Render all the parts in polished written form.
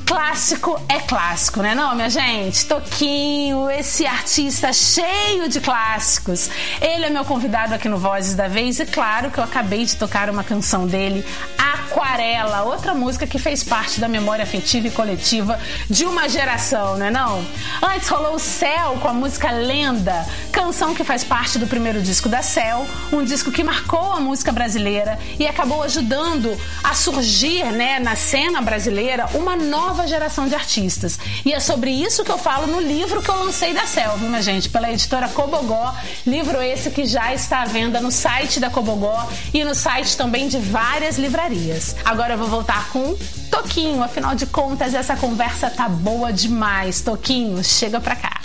Clássico é clássico, né não, minha gente? Toquinho, esse artista cheio de clássicos. Ele é meu convidado aqui no Vozes da Vez e claro que eu acabei de tocar uma canção dele, Aquarela, outra música que fez parte da memória afetiva e coletiva de uma geração, né não? Antes rolou o Céu com a música Lenda, canção que faz parte do primeiro disco da Céu, um disco que marcou a música brasileira e acabou ajudando a surgir, né, na cena brasileira uma nova geração de artistas. E é sobre isso que eu falo no livro que eu lancei da Céu, viu, minha gente? Pela editora Cobogó, livro esse que já está à venda no site da Cobogó e no site também de várias livrarias. Agora eu vou voltar com Toquinho, afinal de contas essa conversa tá boa demais. Toquinho, chega pra cá.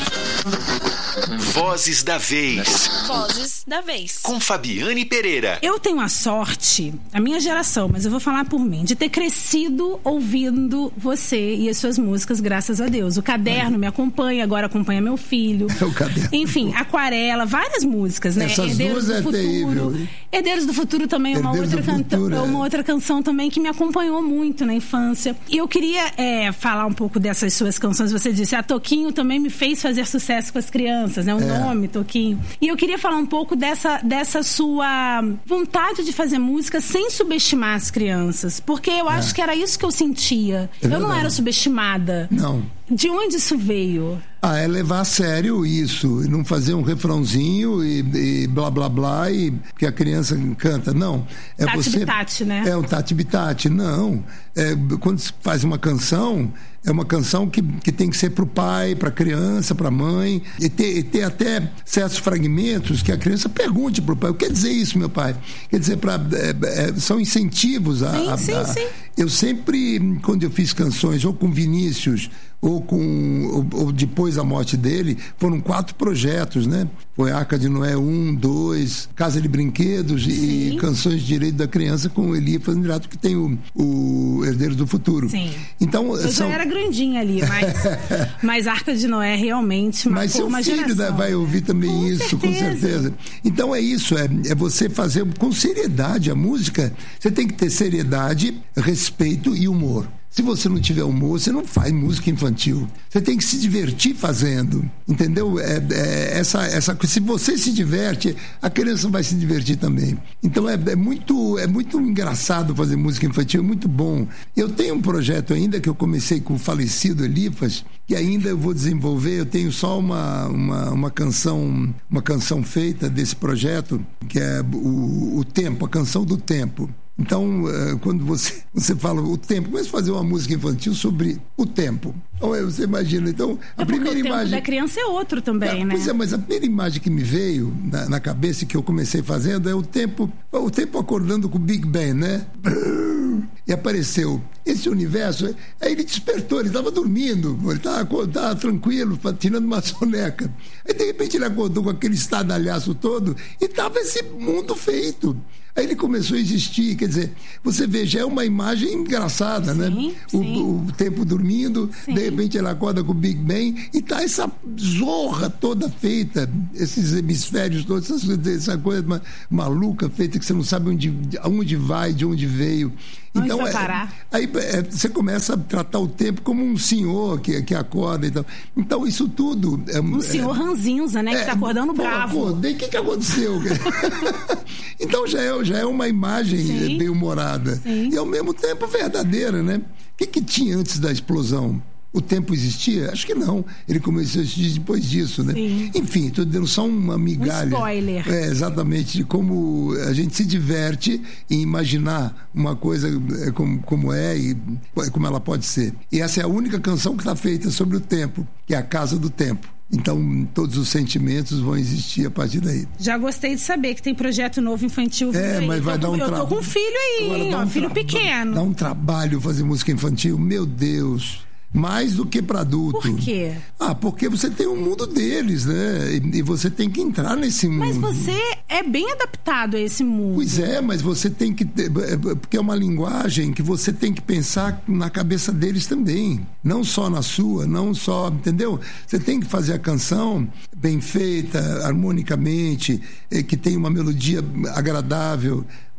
Vozes da Vez. Vozes da Vez. Com Fabiane Pereira. Eu tenho a sorte, a minha geração, mas eu vou falar por mim, de ter crescido ouvindo você e as suas músicas, graças a Deus. O Caderno me acompanha, agora acompanha meu filho. O Caderno. Enfim, Aquarela, várias músicas, né? Essas Herdeiros duas do é terrível. Herdeiros do Futuro também é uma outra canção também que me acompanhou muito na infância. E eu queria falar um pouco dessas suas canções. Você disse, a Toquinho também me fez fazer sucesso com as crianças, né? O nome, Toquinho. E eu queria falar um pouco dessa sua vontade de fazer música sem subestimar as crianças. Porque eu acho que era isso que eu sentia. Eu não era subestimada. Não. De onde isso veio? É levar a sério isso, não fazer um refrãozinho e blá blá blá e que a criança canta, não. É Tati-bitati, né? É um tati-bitati, não. Quando se faz uma canção, é uma canção que tem que ser pro pai, pra criança, pra mãe, e ter até certos fragmentos que a criança pergunte pro pai, o que quer dizer isso, meu pai? Quer dizer, são incentivos Sim. Eu sempre, quando eu fiz canções, ou com Vinícius, ou depois da morte dele, foram 4 projetos, né? Foi Arca de Noé 1, 2, Casa de Brinquedos e Canções de Direito da Criança com Elias Andrade, que tem o Herdeiros do Futuro. Sim. Então, eu já era grandinha ali, mas Arca de Noé realmente marcou uma geração. Mas seu filho vai ouvir também com isso, com certeza. Então é isso, é você fazer com seriedade a música. Você tem que ter seriedade, respeito e humor. Se você não tiver humor, você não faz música infantil. Você tem que se divertir fazendo, entendeu? Se você se diverte, a criança vai se divertir também. Então é muito engraçado fazer música infantil, é muito bom. Eu tenho um projeto ainda que eu comecei com o falecido Elifas, que ainda eu vou desenvolver. Eu tenho só uma canção feita desse projeto, que é o Tempo, a canção do tempo. Então, quando você fala o tempo, começa a fazer uma música infantil sobre o tempo. Então, você imagina. Então, a primeira imagem. O tempo da criança é outro também, né? Pois é, mas a primeira imagem que me veio na cabeça, que eu comecei fazendo, é o tempo acordando com o Big Bang, né? E apareceu esse universo. Aí ele despertou, ele estava dormindo, ele estava tranquilo, tirando uma soneca. Aí, de repente, ele acordou com aquele estardalhaço todo e estava esse mundo feito. Aí ele começou a existir, quer dizer, você vê, já é uma imagem engraçada, né? O tempo dormindo, de repente ele acorda com o Big Bang e tá essa zorra toda feita, esses hemisférios todos, essa coisa maluca feita que você não sabe aonde vai, de onde veio. Então, aí você começa a tratar o tempo como um senhor que acorda e tal. Então, isso tudo... Um senhor ranzinza, né? Que tá acordando bravo. Acordei, o que aconteceu? Então, já é uma imagem bem-humorada. E, ao mesmo tempo, verdadeira, né? O que tinha antes da explosão? O tempo existia? Acho que não. Ele começou a existir depois disso, né? Sim. Enfim, estou dando só uma migalha. Um spoiler. Exatamente, de como a gente se diverte em imaginar uma coisa como é e como ela pode ser. E essa é a única canção que está feita sobre o tempo, que é a Casa do Tempo. Então, todos os sentimentos vão existir a partir daí. Já gostei de saber que tem projeto novo infantil. Mas vai dar um trabalho. Eu tô com um filho aí, filho pequeno. Dá um trabalho fazer música infantil, meu Deus. Mais do que para adulto. Por quê? Porque você tem um mundo deles, né? E você tem que entrar nesse mundo. Mas você é bem adaptado a esse mundo. Pois é, mas você tem que ter, porque é uma linguagem que você tem que pensar na cabeça deles também. Não só na sua, não só, entendeu? Você tem que fazer a canção bem feita, harmonicamente, que tenha uma melodia agradável.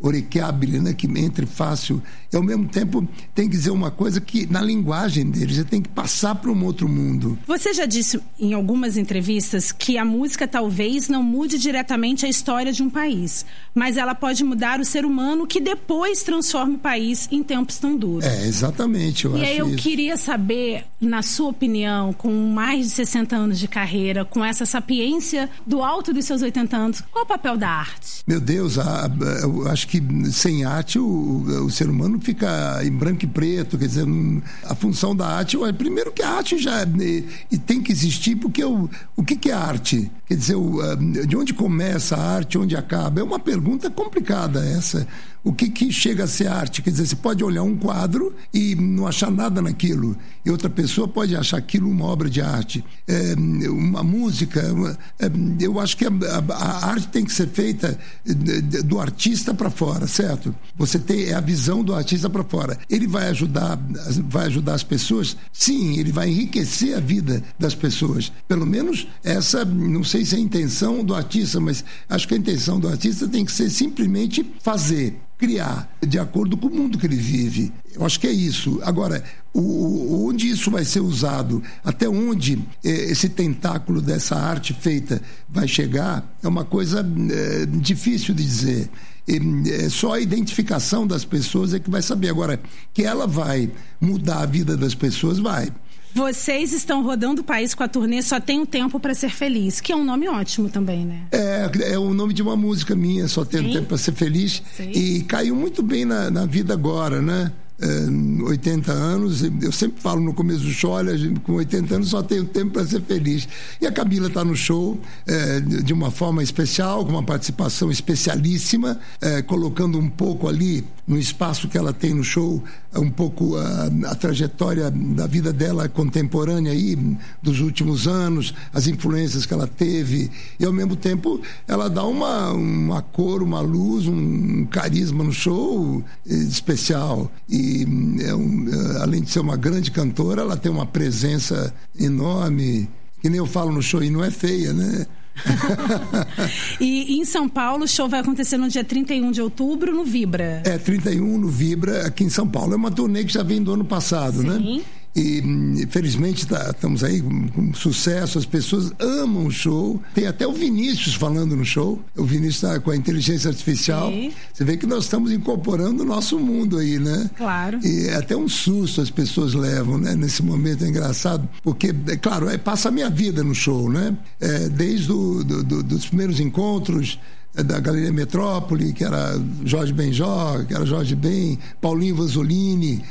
orecchiabile, né? Que entre fácil. E ao mesmo tempo tem que dizer uma coisa que na linguagem deles, você tem que passar para um outro mundo. Você já disse em algumas entrevistas que a música talvez não mude diretamente a história de um país, mas ela pode mudar o ser humano que depois transforma o país em tempos tão duros. Exatamente, eu acho isso. E aí eu queria saber, na sua opinião, com mais de 60 anos de carreira, com essa sapiência do alto dos seus 80 anos, qual o papel da arte? Meu Deus, eu acho que sem arte o ser humano fica em branco e preto, quer dizer, a função da arte, primeiro que a arte já tem que existir, porque o que é arte? Quer dizer, de onde começa a arte, onde acaba? É uma pergunta complicada essa. O que chega a ser arte? Quer dizer, você pode olhar um quadro e não achar nada naquilo, e outra pessoa pode achar aquilo uma obra de arte. Uma música, eu acho que a arte tem que ser feita do artista para fora, certo? Você tem a visão do artista para fora. Ele vai ajudar as pessoas? Sim, ele vai enriquecer a vida das pessoas. Pelo menos essa, não sei se é a intenção do artista, mas acho que a intenção do artista tem que ser simplesmente fazer, criar, de acordo com o mundo que ele vive. Eu acho que é isso. Agora, onde isso vai ser usado, até onde esse tentáculo dessa arte feita vai chegar, é uma coisa difícil de dizer. Só a identificação das pessoas é que vai saber. Agora, que ela vai mudar a vida das pessoas, vai. Vocês estão rodando o país com a turnê Só Tenho Tempo para Ser Feliz, que é um nome ótimo também, né? É o nome de uma música minha, Só Tenho Tempo para Ser Feliz. Sim. E caiu muito bem na vida agora, né? 80 anos, eu sempre falo no começo do show, olha, com 80 anos só tenho tempo para ser feliz. E a Camila está no show de uma forma especial, com uma participação especialíssima, colocando um pouco ali no espaço que ela tem no show, um pouco a trajetória da vida dela contemporânea aí, dos últimos anos, as influências que ela teve, e ao mesmo tempo ela dá uma cor, uma luz, um carisma no show especial. E além de ser uma grande cantora, ela tem uma presença enorme, que nem eu falo no show, e não é feia, né? E em São Paulo o show vai acontecer no dia 31 de outubro no Vibra. 31 no Vibra, aqui em São Paulo. É uma turnê que já vem do ano passado, né? E felizmente estamos aí com sucesso, as pessoas amam o show. Tem até o Vinícius falando no show. O Vinícius está com a inteligência artificial. Sim. Você vê que nós estamos incorporando o nosso mundo aí, né? Claro. E até um susto as pessoas levam, né? Nesse momento é engraçado, porque, claro, passa a minha vida no show, né? Desde dos primeiros encontros da Galeria Metrópole, que era Jorge Benjó, que era Jorge Ben, Paulinho Vanzolini,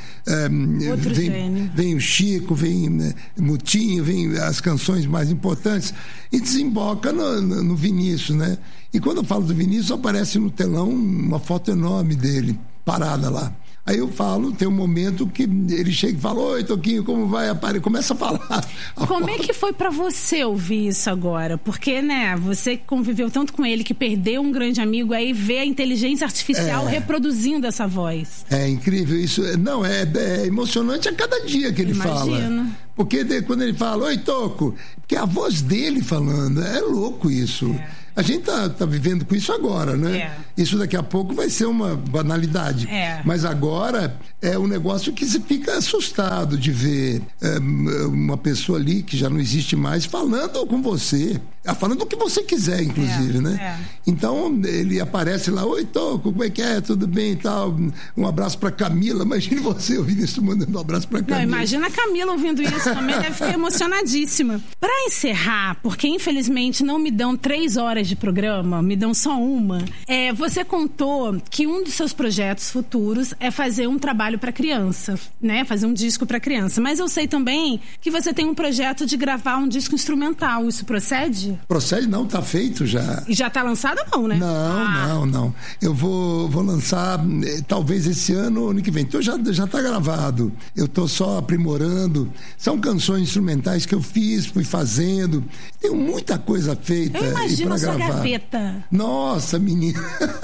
vem o Chico, vem Mutinho, vem as canções mais importantes, e desemboca no Vinícius, né? E quando eu falo do Vinícius, aparece no telão uma foto enorme dele, parada lá. Aí eu falo, tem um momento que ele chega e fala: oi, Toquinho, como vai? Começa a falar. Como é que foi pra você ouvir isso agora? Porque, né, você conviveu tanto com ele que perdeu um grande amigo, aí vê a inteligência artificial reproduzindo essa voz. É incrível isso. Não, é emocionante a cada dia que ele fala. Porque quando ele fala: oi, Toco, porque a voz dele falando, é louco isso. A gente tá vivendo com isso agora, né? Isso daqui a pouco vai ser uma banalidade. Mas agora é um negócio que você fica assustado de ver uma pessoa ali que já não existe mais falando com você. Falando o que você quiser, inclusive, né? Então, ele aparece lá: oi, Toco, como é que é? Tudo bem e tal? Um abraço pra Camila. Imagine você ouvindo isso, mandando um abraço pra Camila. Não, imagina a Camila ouvindo isso também, deve ficar emocionadíssima. Pra encerrar, porque infelizmente não me dão 3 horas de programa, me dão só uma. Você contou que um dos seus projetos futuros é fazer um trabalho pra criança, né? Fazer um disco pra criança. Mas eu sei também que você tem um projeto de gravar um disco instrumental. Isso procede? Procede não, tá feito já. E já tá lançado ou não, né? Não. Eu vou lançar talvez esse ano ou ano que vem. Então já tá gravado. Eu tô só aprimorando. São canções instrumentais que eu fiz, fui fazendo. Tenho muita coisa feita. Eu imagino pra a sua gravar. gaveta. Nossa, menina.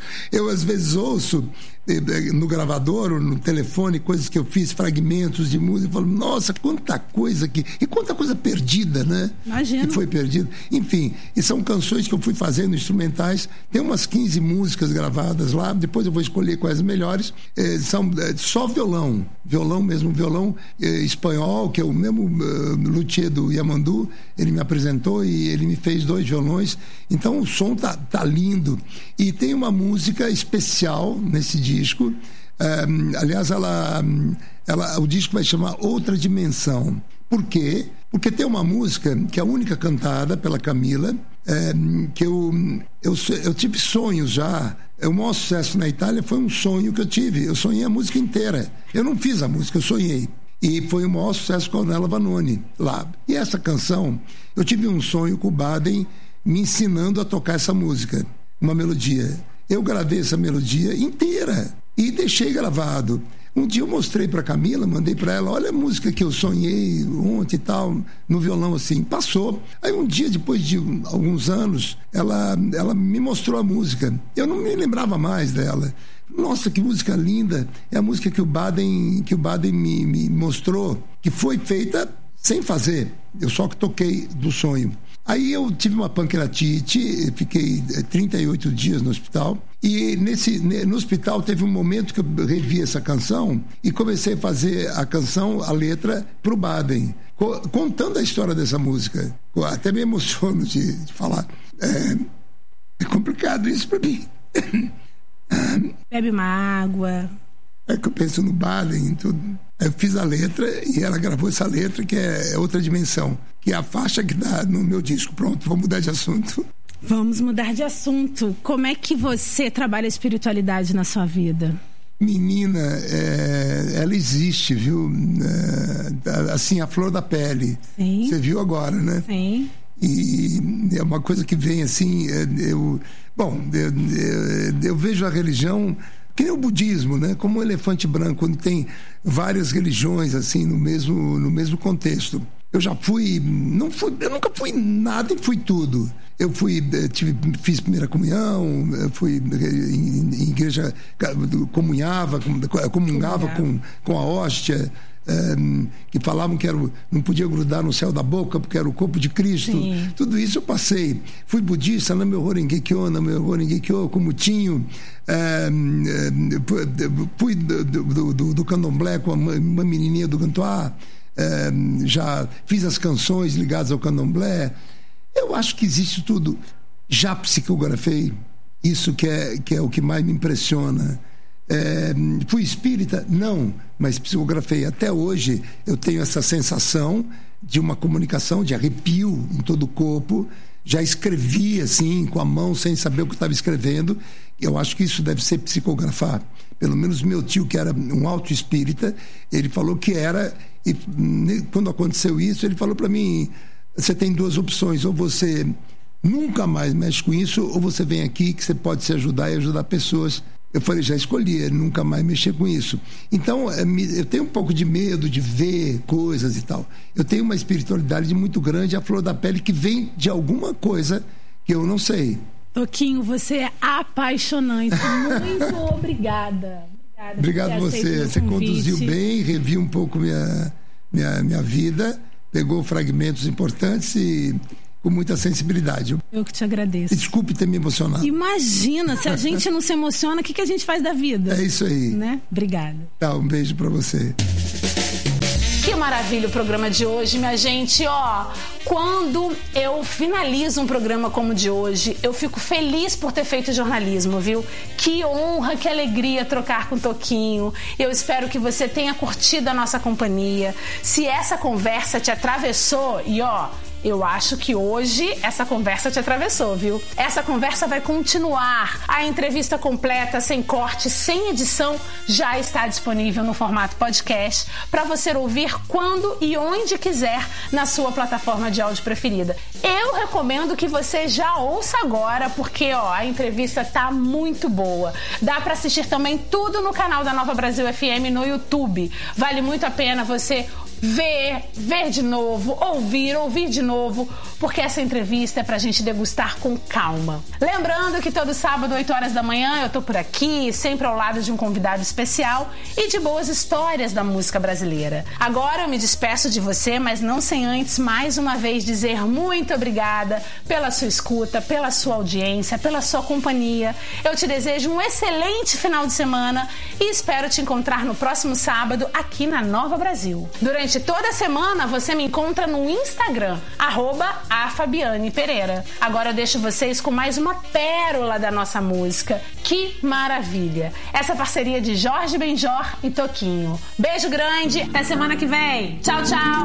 Eu às vezes ouço no gravador ou no telefone coisas que eu fiz, fragmentos de música, e falo, nossa, quanta coisa aqui, e quanta coisa perdida, né? Imagino. Que foi perdida. Enfim, e são canções que eu fui fazendo, instrumentais, tem umas 15 músicas gravadas lá, depois eu vou escolher quais as melhores, são só violão mesmo, violão espanhol, que é o mesmo luthier do Yamandu, ele me apresentou e ele me fez 2 violões, então o som tá lindo, e tem uma música especial nesse disco, aliás, o disco vai chamar Outra Dimensão. Por quê? Porque tem uma música que é a única cantada pela Camila, que eu tive sonhos já. O maior sucesso na Itália foi um sonho que eu tive. Eu sonhei a música inteira. Eu não fiz a música, eu sonhei. E foi o maior sucesso com a Ornella Vanoni lá. E essa canção, eu tive um sonho com o Baden me ensinando a tocar essa música, uma melodia. Eu gravei essa melodia inteira e deixei gravado. Um dia eu mostrei para Camila, mandei para ela, olha a música que eu sonhei ontem e tal, no violão assim, passou. Aí um dia, depois de alguns anos, ela me mostrou a música. Eu não me lembrava mais dela. Nossa, que música linda! É a música que o Baden me mostrou, que foi feita sem fazer. Eu só que toquei do sonho. Aí eu tive uma pancreatite, fiquei 38 dias no hospital, e no hospital teve um momento que eu revi essa canção e comecei a fazer a canção, a letra, pro Baden, contando a história dessa música. Eu até me emociono de falar. É complicado isso pra mim. Bebe uma água. É que eu penso no Baden e tudo. Eu fiz a letra e ela gravou essa letra, que é Outra Dimensão, que é a faixa que dá no meu disco. Pronto, vamos mudar de assunto. Vamos mudar de assunto. Como é que você trabalha a espiritualidade na sua vida? Menina, ela existe, viu? Assim, a flor da pele. Sim. Você viu agora, né? Sim. E é uma coisa que vem assim... Eu vejo a religião... Que nem o budismo, né? Como um elefante branco, onde tem várias religiões assim no mesmo contexto. Eu já fui, eu nunca fui nada e fui tudo. Eu fiz primeira comunhão, eu fui em igreja, comungava com a hóstia, que falavam que não podia grudar no céu da boca porque era o corpo de Cristo. Sim. Tudo isso eu passei. Fui budista, na meu Horengekyo, como Tinho. Fui do candomblé com uma menininha do Gantoá. Já fiz as canções ligadas ao candomblé. Eu acho que existe tudo. Já psicografei. Isso que é o que mais me impressiona. Fui espírita? Não, mas psicografei. Até hoje eu tenho essa sensação de uma comunicação, de arrepio em todo o corpo. Já escrevi assim, com a mão, sem saber o que estava escrevendo. Eu acho que isso deve ser psicografar. Pelo menos meu tio, que era um auto-espírita, ele falou que era. E quando aconteceu isso, ele falou para mim: você tem 2 opções, ou você nunca mais mexe com isso, ou você vem aqui que você pode se ajudar e ajudar pessoas. Eu falei, já escolhi, nunca mais mexer com isso. Então, eu tenho um pouco de medo de ver coisas e tal. Eu tenho uma espiritualidade muito grande, a flor da pele, que vem de alguma coisa que eu não sei. Toquinho, você é apaixonante. Muito obrigada. Obrigado você. Você conduziu bem, reviu um pouco minha vida, pegou fragmentos importantes e com muita sensibilidade. Eu que te agradeço. Desculpe ter me emocionado. Imagina, se a gente não se emociona, o que a gente faz da vida? É isso aí. Né? Obrigada. Tá, um beijo pra você. Que maravilha o programa de hoje, minha gente. Quando eu finalizo um programa como o de hoje, eu fico feliz por ter feito jornalismo, viu? Que honra, que alegria trocar com o Toquinho. Eu espero que você tenha curtido a nossa companhia. Se essa conversa te atravessou, eu acho que hoje essa conversa te atravessou, viu? Essa conversa vai continuar. A entrevista completa, sem corte, sem edição, já está disponível no formato podcast para você ouvir quando e onde quiser na sua plataforma de áudio preferida. Eu recomendo que você já ouça agora, porque a entrevista tá muito boa. Dá para assistir também tudo no canal da Nova Brasil FM no YouTube. Vale muito a pena você ver de novo, ouvir de novo, porque essa entrevista é pra gente degustar com calma. Lembrando que todo sábado, 8 horas da manhã, eu tô por aqui, sempre ao lado de um convidado especial e de boas histórias da música brasileira. Agora eu me despeço de você, mas não sem antes, mais uma vez, dizer muito obrigada pela sua escuta, pela sua audiência, pela sua companhia. Eu te desejo um excelente final de semana e espero te encontrar no próximo sábado aqui na Nova Brasil. Durante toda a semana você me encontra no Instagram, @afabianepereira. Agora eu deixo vocês com mais uma pérola da nossa música. Que maravilha! Essa parceria de Jorge Benjor e Toquinho. Beijo grande, até semana que vem. Tchau, tchau!